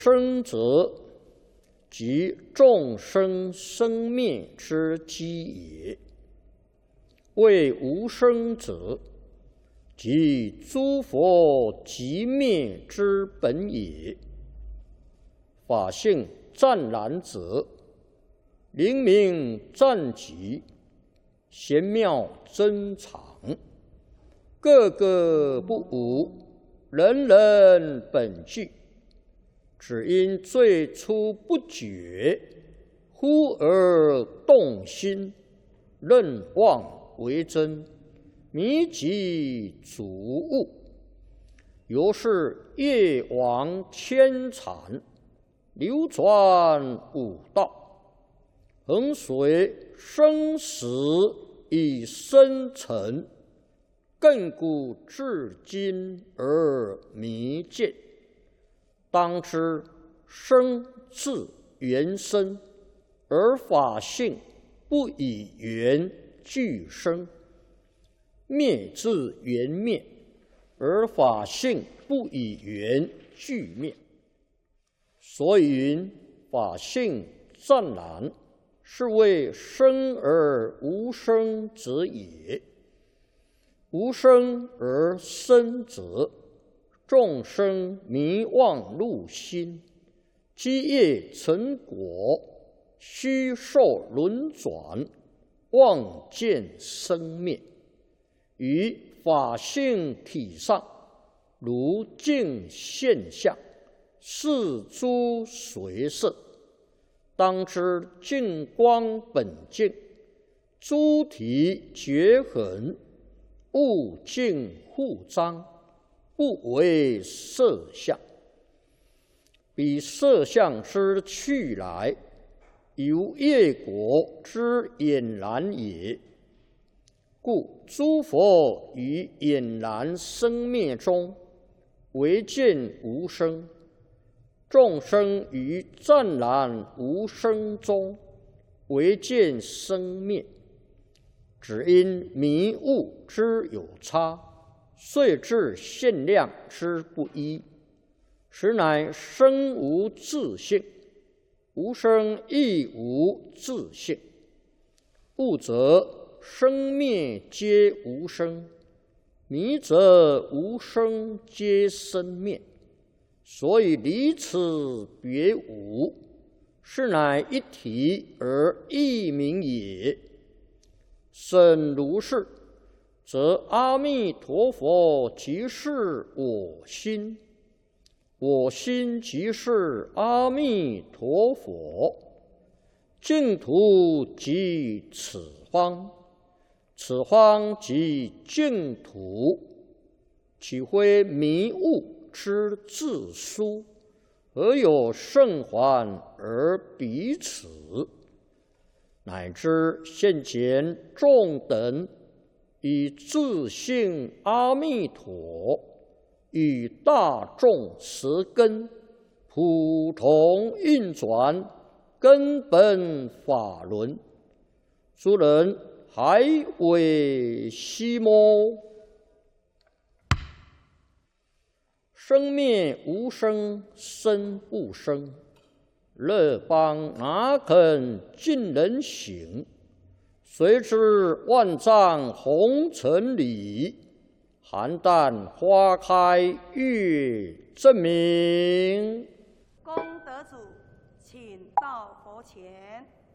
生者，即众生生灭之基也；谓无生者，即诸佛寂灭之本也。法性湛然者，灵明湛极，玄妙珍藏，个个不无，人人本具。只因最初不觉，忽而动心，认妄为真，迷己主悟。由是业往牵缠，流转五道，恒随生死以生成，亘古至今而弥见。当知生自缘生，而法性不以缘俱生；灭自缘灭，而法性不以缘俱灭。所以云法性湛然，是谓生而无生者也。无生而生者，众生迷妄入心，积业成果，虚受轮转，妄见生灭。于法性体上，如镜现象，是诸随色。当知净光本净，诸体绝痕，物净互彰，不为色相。彼色相之去来，由业果之俨然也。故诸佛于俨然生灭中，唯见无生；众生于湛然无生中，唯见生灭。只因迷悟之有差，遂致限量之不一，实乃生无自性，无生亦无自性。悟则生灭皆无生，迷则无生皆生灭。所以离此别无，是乃一体而异名也。审如是，则阿弥陀佛即是我心，我心即是阿弥陀佛，净土即此方，此方即净土，岂非迷悟之自殊？何有甚缓而彼此？乃至现前众等以自性阿弥陀与大众十根普同运转根本法轮，诸人还未悉摸。生灭无生，生不生，乐邦哪肯尽人行？谁知万丈红尘里，邯郸花开月正明。 功德主，请到佛前。